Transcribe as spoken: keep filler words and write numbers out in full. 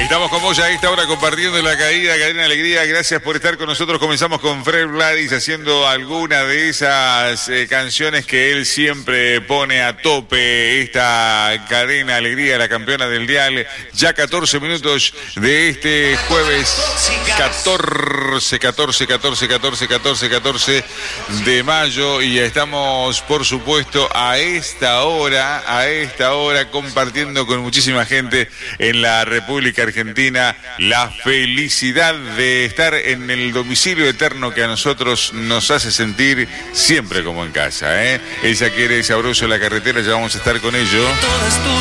Estamos con vos ya a esta hora compartiendo la caída, Cadena Alegría. Gracias por estar con nosotros. Comenzamos con Fred Gladys haciendo alguna de esas eh, canciones que él siempre pone a tope. Esta Cadena Alegría, la campeona del dial. Ya catorce minutos de este jueves catorce, catorce, catorce, catorce, catorce, catorce de mayo. Y estamos, por supuesto, a esta hora, a esta hora compartiendo con muchísima gente en la República Argentina. Argentina, la felicidad de estar en el domicilio eterno que a nosotros nos hace sentir siempre como en casa, ¿eh? Ella quiere sabroso la carretera, ya vamos a estar con ello.